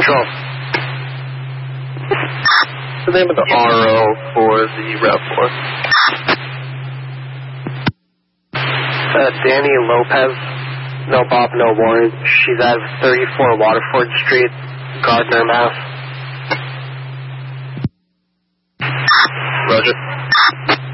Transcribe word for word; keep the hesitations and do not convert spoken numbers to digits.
Control. What's the name of the R O for the Rev four? Uh, Danny Lopez. No Bob, no Warren. She's at thirty-four Waterford Street, Gardner, Mass. Roger.